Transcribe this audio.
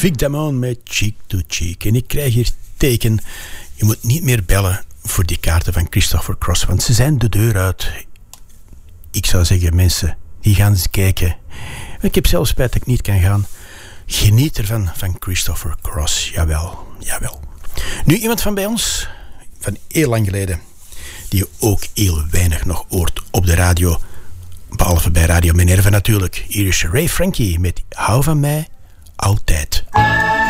Vic Damone met Cheek to Cheek. En ik krijg hier teken. Je moet niet meer bellen voor die kaarten van Christopher Cross, want ze zijn de deur uit. Ik zou zeggen, mensen, die gaan eens kijken. Ik heb zelfs spijt dat ik niet kan gaan. Geniet ervan, van Christopher Cross. Jawel, jawel. Nu iemand van bij ons, van heel lang geleden, die je ook heel weinig nog hoort op de radio, behalve bij Radio Minerva natuurlijk. Hier is Ray Frankie met Hou van mij altijd.